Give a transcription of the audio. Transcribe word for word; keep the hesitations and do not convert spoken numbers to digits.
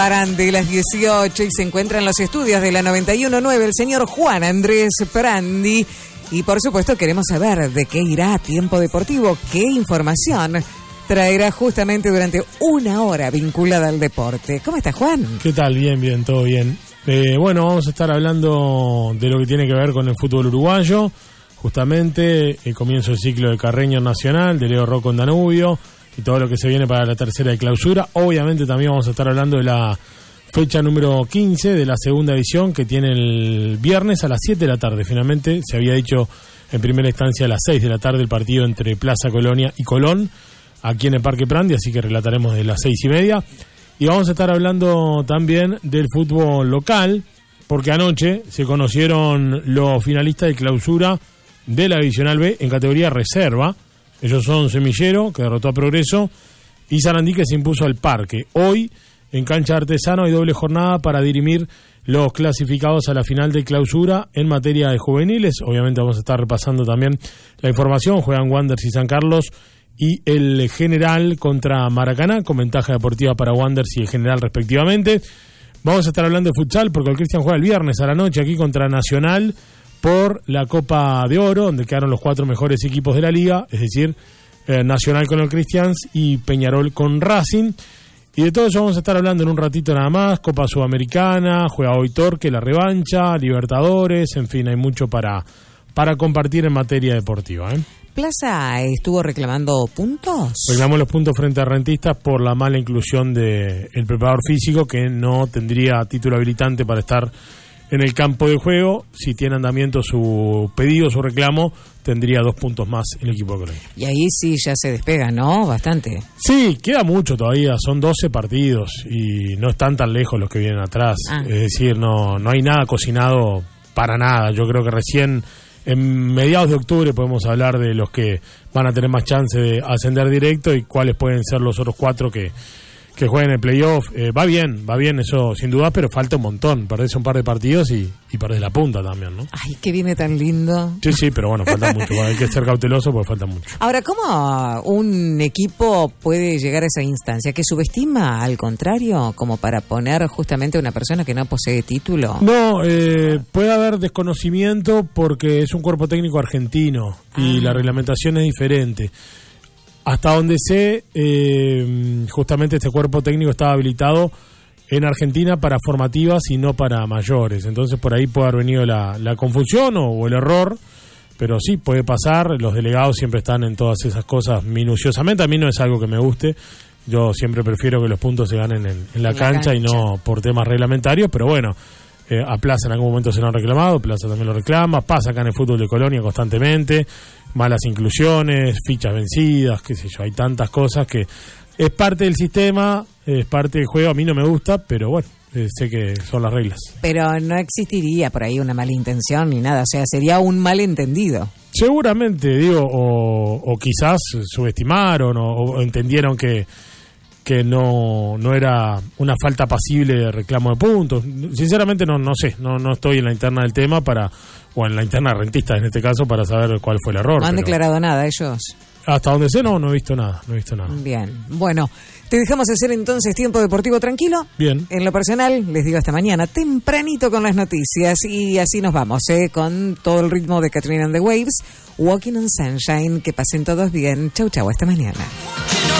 Parandi, las dieciocho, y se encuentra en los estudios de la noventa y uno punto nueve el señor Juan Andrés Parandi. Y por supuesto queremos saber de qué irá Tiempo Deportivo, qué información traerá justamente durante una hora vinculada al deporte. ¿Cómo está, Juan? ¿Qué tal? Bien, bien, todo bien. Eh, bueno, vamos a estar hablando de lo que tiene que ver con el fútbol uruguayo. Justamente el comienzo del ciclo de Carreño Nacional, de Leo Rocco en Danubio, y todo lo que se viene para la tercera de clausura. Obviamente también vamos a estar hablando de la fecha número quince de la segunda edición, que tiene el viernes a las siete de la tarde. Finalmente se había dicho en primera instancia a las seis de la tarde el partido entre Plaza Colonia y Colón, aquí en el Parque Prandi, así que relataremos de las seis y media. Y vamos a estar hablando también del fútbol local, porque anoche se conocieron los finalistas de clausura de la Divisional B en categoría reserva. Ellos son Semillero, que derrotó a Progreso, y Sarandí, que se impuso al Parque. Hoy, en Cancha de Artesano, hay doble jornada para dirimir los clasificados a la final de clausura en materia de juveniles. Obviamente vamos a estar repasando también la información. Juegan Wanderers y San Carlos, y el General contra Maracaná, con ventaja deportiva para Wanderers y el General respectivamente. Vamos a estar hablando de futsal, porque el Cristian juega el viernes a la noche aquí contra Nacional por la Copa de Oro, donde quedaron los cuatro mejores equipos de la liga, es decir, eh, Nacional con el Cristians y Peñarol con Racing. Y de todo eso vamos a estar hablando en un ratito nada más. Copa Sudamericana, juega hoy Torque, la revancha, Libertadores, en fin, hay mucho para, para compartir en materia deportiva, ¿eh? Plaza estuvo reclamando puntos. Reclamó los puntos frente a Rentistas por la mala inclusión del preparador físico, que no tendría título habilitante para estar en el campo de juego. Si tiene andamiento su pedido, su reclamo, tendría dos puntos más el equipo de Colonia. Y ahí sí ya se despega, ¿no? Bastante. Sí, queda mucho todavía, son doce partidos y no están tan lejos los que vienen atrás. Ah. Es decir, no, no hay nada cocinado para nada. Yo creo que recién en mediados de octubre podemos hablar de los que van a tener más chance de ascender directo y cuáles pueden ser los otros cuatro que que jueguen el playoff. Eh, va bien, va bien eso sin duda, pero falta un montón. Perdés un par de partidos y, y perdés la punta también, ¿no? Ay, que viene tan lindo. Sí, sí, pero bueno, falta mucho. Hay que ser cauteloso porque falta mucho. Ahora, ¿cómo un equipo puede llegar a esa instancia? ¿Que subestima al contrario, como para poner justamente a una persona que no posee título? No, eh, puede haber desconocimiento porque es un cuerpo técnico argentino y ah. la reglamentación es diferente. Hasta donde sé, eh, justamente este cuerpo técnico estaba habilitado en Argentina para formativas y no para mayores. Entonces por ahí puede haber venido la, la confusión o, o el error, pero sí, puede pasar. Los delegados siempre están en todas esas cosas minuciosamente. A mí no es algo que me guste. Yo siempre prefiero que los puntos se ganen en, en la, en cancha, la cancha y no por temas reglamentarios, pero bueno, eh, a Plaza en algún momento se lo han reclamado, Plaza también lo reclama, pasa acá en el fútbol de Colonia constantemente. Malas inclusiones, fichas vencidas, qué sé yo, hay tantas cosas que es parte del sistema, es parte del juego. A mí no me gusta, pero bueno, eh, sé que son las reglas. Pero no existiría por ahí una mala intención ni nada, o sea, sería un malentendido. Seguramente, digo, o, o quizás subestimaron o, o entendieron que que no no era una falta pasible de reclamo de puntos. Sinceramente no no sé, no no estoy en la interna del tema para o en la interna rentista en este caso para saber cuál fue el error. No han declarado nada ellos. Hasta donde sé no no he visto nada, no he visto nada. Bien. Bueno, te dejamos hacer entonces tiempo deportivo tranquilo. Bien. En lo personal, les digo hasta mañana, tempranito con las noticias, y así nos vamos, ¿eh? Con todo el ritmo de Katrina and the Waves, Walking on Sunshine. Que pasen todos bien. Chau, chau, hasta mañana.